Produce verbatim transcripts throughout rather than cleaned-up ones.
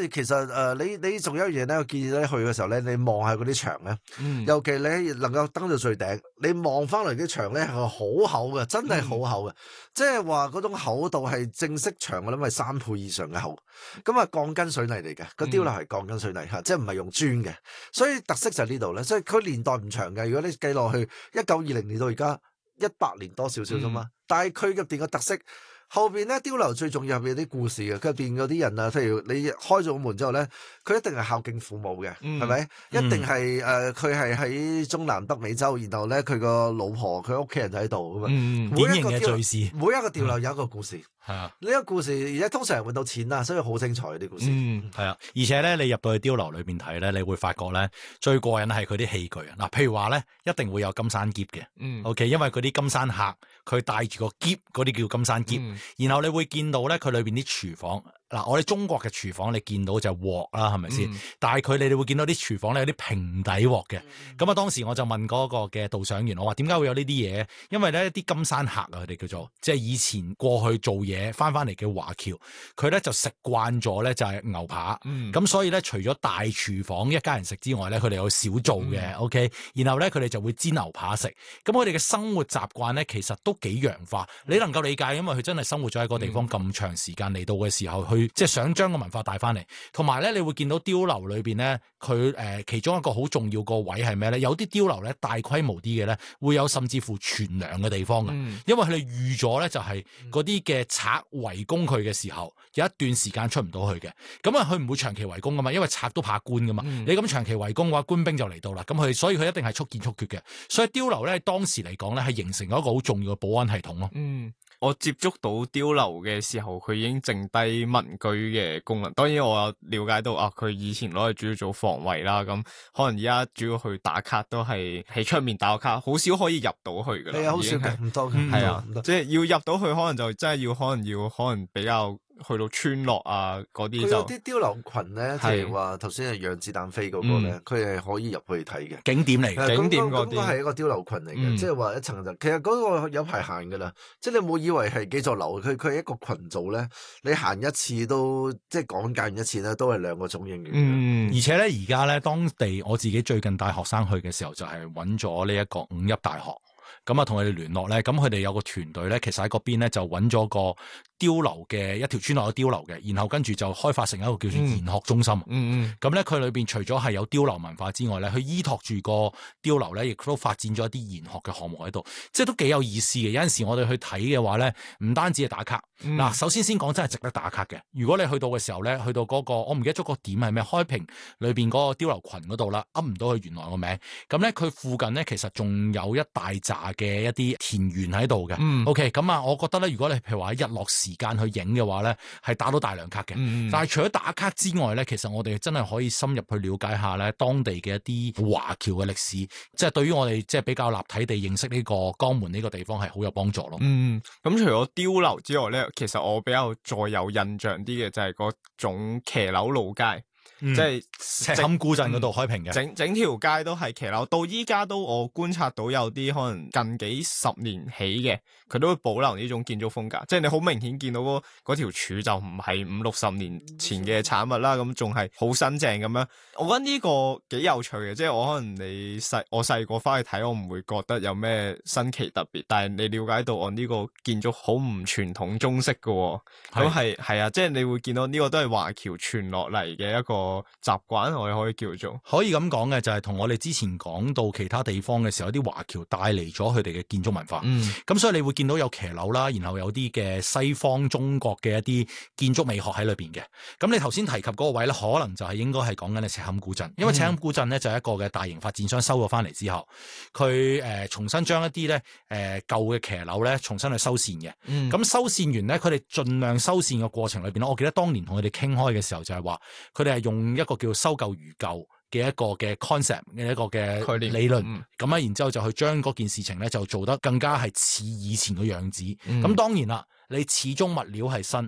為其實誒、呃，你你仲有一樣嘢咧，我建議咧去嘅時候咧，你望下嗰啲牆咧， 嗯、 尤其你能夠登到最頂，你望翻嚟啲牆咧係好厚嘅，真係好厚嘅，嗯、即係話嗰種厚度係正式牆我諗係三倍以上嘅厚。咁啊，鋼筋水泥嚟嘅，個碉樓係鋼筋水泥嚇，嗯、即係唔係用磚嘅，所以特色就係呢度咧。所以佢年代唔長嘅，如果你計落去一九二零年到而家一百年多少少啫嘛，嗯、但係佢入邊嘅特色。後邊咧碉樓最重要係有啲故事嘅，佢入邊嗰啲人啊，譬如你開咗門之後咧，佢一定係孝敬父母嘅，係咪、嗯？一定係誒，佢係喺中南北美洲，然後咧佢個老婆佢屋企人就喺度噶嘛。 嗯，典型嘅敘事， 每一個碉樓有一個故事。係啊，呢個故事而且通常係揾到錢啊，所以好精彩啲故事。 嗯，係啊，而且咧你入到去碉樓裏邊睇咧，你會發覺咧最過癮係佢啲器具啊。嗱，譬如話咧一定會有金山篋嘅，嗯 ，OK， 因為嗰啲金山客佢帶住個篋，嗰啲叫金山篋。嗯、然後你會見到咧佢裏邊啲廚房。嗱，我哋中國嘅廚房你見到就係鑊啦，係咪先？嗯、但係佢哋你會見到啲廚房咧有啲平底鑊嘅。咁啊、嗯，當時我就問嗰個嘅導賞員，我話點解會有呢啲嘢？因為咧啲金山客啊，佢哋叫做即係以前過去做嘢翻翻嚟嘅華僑，佢咧就食慣咗咧就係牛扒。咁、嗯、所以咧除咗大廚房一家人食之外咧，佢哋有少做嘅。嗯、OK， 然後咧佢哋就會煎牛扒食。咁佢哋嘅生活習慣咧其實都幾洋化。嗯、你能夠理解，因為佢真係生活咗喺個地方咁長時間嚟到嘅時候去。即係想將個文化帶翻嚟，同埋咧，你會見到碉樓裏邊咧，佢誒、呃、其中一個好重要個位係咩咧？有啲碉樓咧大規模啲嘅咧，會有甚至乎存糧嘅地方嘅，嗯、因為佢哋預咗咧就係嗰啲嘅賊圍攻佢嘅時候，有一段時間出唔到去嘅。咁啊，佢唔會長期圍攻噶嘛，因為賊都怕官噶嘛。嗯、你咁長期圍攻嘅話，官兵就嚟到啦。咁佢所以佢一定係速戰速決嘅。所以碉樓咧當時嚟講咧係形成咗一個好重要嘅保安系統咯。 嗯。我接觸到碉樓嘅時候，佢已經剩低民居嘅功能。當然我有了解到啊，佢以前攞嚟主要做防衛啦。咁可能而家主要去打卡都係喺出面打個卡，好少可以入到去噶啦。 係啊，好少嘅，唔多嘅。 係啊，即係要入到去，可能就真係要，可能要，可能比較。去到村落啊嗰啲就，佢有啲碉樓群咧，譬如話頭先係讓子彈飛嗰個咧，佢係、嗯、可以入去睇嘅景點嚟嘅， 景點嗰啲係一個碉樓群嚟嘅，即係話一層就其實嗰個有排行噶啦，即係你冇以為係幾座樓，佢佢係一個群組咧，你行一次都即係講解完一次咧，都係兩個鐘應嘅。 嗯，而且咧而家咧當地我自己最近帶學生去嘅時候，就係揾咗呢一個五邑大學。咁啊，同佢哋聯絡咧，咁佢哋有個團隊咧，其實喺嗰邊咧就揾咗個碉樓嘅一條村落嘅碉樓嘅，然後跟住就開發成一個叫做研學中心。嗯嗯。咁咧，佢裏邊除咗係有碉樓文化之外咧，佢依託住個碉樓咧，亦都發展咗一啲研學嘅項目喺度，即係都幾有意思嘅。有陣時我哋去睇嘅話咧，唔單止係打卡。嗱、嗯，首先先講真係值得打卡嘅。如果你去到嘅時候咧，去到嗰、嗰個我唔記得咗個點係咩，開平裏邊嗰個碉樓群嗰度啦，噏唔到佢原來個名。咁咧，佢附近咧其實仲有一大扎嘅一啲田園喺度嘅。嗯、OK，咁啊，我覺得咧，如果你譬如話喺日落時間去影嘅話咧，係打到大量卡嘅。嗯、但係除咗打卡之外咧，其實我哋真係可以深入去了解下咧當地嘅一啲華僑嘅歷史，即係對於我哋即係比較立體地認識呢個江門呢個地方係好有幫助咯。 嗯，咁除咗碉樓之外咧，其實我比較再有印象啲嘅就係嗰種騎樓路街。嗯、即係赤坎古鎮嗰度開平嘅， 整整條街都係騎樓，到依家都我觀察到有啲可能近幾十年起嘅，佢都會保留呢種建築風格。即係你好明顯見到嗰嗰條柱就唔係五六十年前嘅產物啦，咁仲係好新淨咁樣。我覺得呢個幾有趣嘅，即係我可能你細我細個翻去睇，我唔會覺得有咩新奇特別，但係你了解到我呢個建築好唔傳統中式嘅，咁係係啊，即係你會見到呢個都係華僑傳落嚟嘅一個習慣，我哋可以叫做可以咁講嘅，就係同我哋之前講到其他地方嘅時候，有啲華僑帶嚟咗佢哋嘅建築文化。嗯，咁所以你會見到有騎樓啦，然後有啲嘅西方中國嘅一啲建築美學喺裏邊嘅。咁你頭先提及嗰個位咧，可能就係應該係講緊嘅赤坎古鎮，因為赤坎古鎮咧就係一個嘅大型發展商收咗翻嚟之後，佢誒、呃、重新將一啲咧誒舊嘅騎樓咧重新去修繕嘅。咁、嗯、修繕完咧，佢哋盡量修繕嘅過程裏邊咧，我記得當年同佢哋傾開嘅時候就係話，佢哋係用一個叫修舊如舊嘅一個嘅 concept 嘅一個嘅理論，咁啊、嗯，然之後就去將嗰件事情咧就做得更加係似以前嘅樣子。咁、嗯、當然啦，你始終物料係新，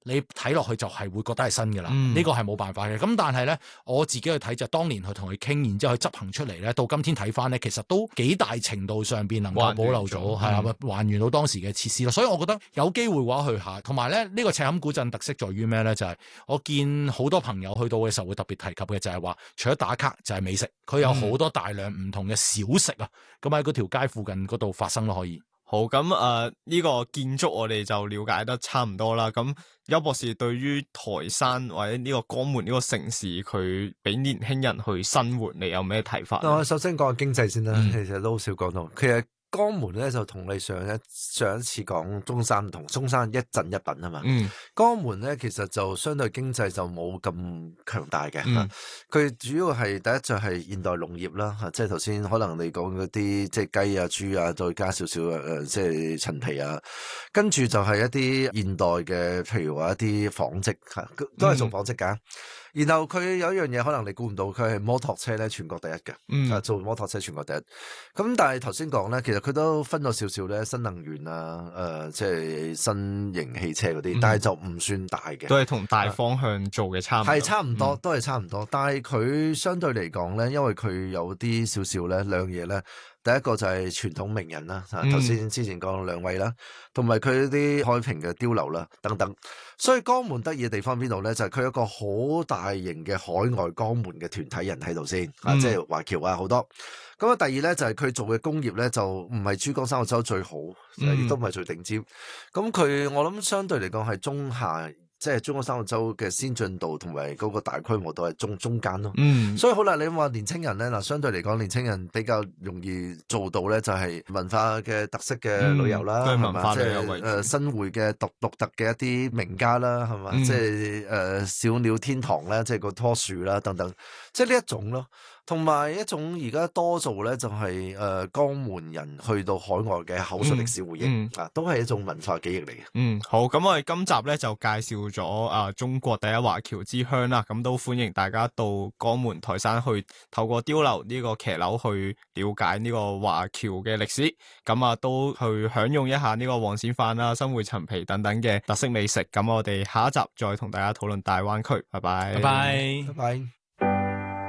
你睇落去就係會覺得係新嘅啦。呢、 嗯、 個係冇辦法嘅。咁但係咧，我自己去睇就當年去同佢傾，然之後去執行出嚟咧，到今天睇翻咧，其實都幾大程度上邊能夠保留咗，係啊、嗯，還原到當時嘅設施咯。所以我覺得有機會嘅話去下，同埋咧呢、呢個赤坎古鎮特色在於咩咧？就係、是、我見好多朋友去到嘅時候會特別提及嘅就係話，除咗打卡就係美食，佢有好多大量唔同嘅小食啊，咁喺嗰條街附近嗰度發生咯，可以。 好，咁誒呢個建築我哋就了解得差唔多啦。咁邱博士對於台山或者呢個江門呢個城市，佢俾年輕人去生活，你有咩睇法？ 我首先講下經濟先啦， 嗯、 其實都好少講到，其實。江門咧就同你上一上一次講中山唔同，中山一鎮一品啊嘛。嗯、江門咧其實就相對經濟就冇咁強大嘅。佢、嗯、主要係第一就係現代農業啦，即係頭先可能你講嗰啲即係雞啊、豬啊，再加少少誒即係陳皮啊，跟住就係一啲現代嘅，譬如話一啲紡織嚇，都係做紡織㗎。嗯然後佢有一樣嘢可能你估唔到，佢係摩托車咧全國第一嘅，嗯、啊做摩托車全國第一。咁但係頭先講咧，其實佢都分咗少少咧新能源啊，誒、呃、即係新型汽車嗰啲，嗯、但係就唔算大嘅， 都係同大方向做嘅差唔多， 係差唔多，嗯、都係差唔多。但係佢相對嚟講咧，因為佢有啲少少咧兩嘢咧。第一個就係傳統名人啦，頭先、嗯、之前講兩位啦，同埋佢啲開平嘅碉樓啦等等，所以江門得意嘅地方邊度咧？就係、是、佢有一個好大型嘅海外江門嘅團體人喺度先，嗯、啊，即係華僑啊好多。咁啊，第二咧就係、是、佢做嘅工業咧就唔係珠江三角洲最好，亦都唔係最頂尖。咁佢我諗相對嚟講係中下。即係珠江三角洲嘅先進度同埋嗰個大規模度係中中間咯，嗯，所以好啦，你話年青人咧嗱，相對嚟講年青人比較容易做到咧，就係文化嘅特色嘅旅遊啦，係嘛、嗯，即係誒新會嘅獨獨特嘅一啲名家啦，係嘛，嗯、即係誒、呃、小鳥天堂咧，即係嗰棵樹啦等等，即係呢一種咯。同埋一種而家多做咧，就係、是、誒、呃、江門人去到海外嘅口述歷史回憶、嗯嗯、啊，都係一種文化記憶嚟嘅。 嗯，好，咁我哋今集咧就介紹咗啊中國第一華僑之鄉啦，咁都歡迎大家到江門台山去透過碉樓呢個騎樓去了解呢個華僑嘅歷史，咁啊都去享用一下呢個黃鱔飯啦、新會陳皮等等嘅特色美食。咁我哋下一集再同大家討論大灣區。拜拜， 拜拜， 拜拜。